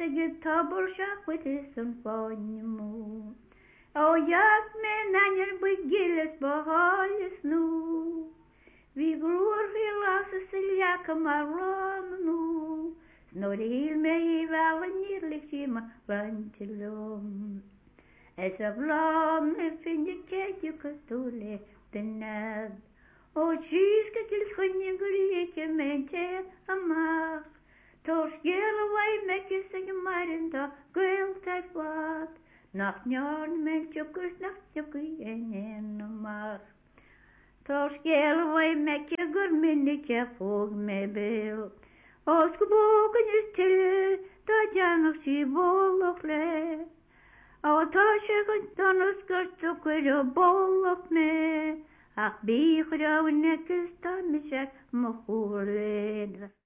get tabor shach with his and fonimu. O jak me nanjer begilles behalles nu. Vi gror hilas siljaka maronu. Snor hil me I valen nirlik shima vantilum. Es a vlam me finje ketje katule tenad. O tjiska til khunje gulike mente amach. Tors gele wai mekke sig marinda gul tarfat. Nach njarn men tjukkers nach tjukki en amach. Tors gele wai mekke gur minnike fog me bil. Osgebogen is til da janach si bolok le. O tashegan donoskar tjukker bolok me. Ach bi khraw nekes tamishak mkhurled.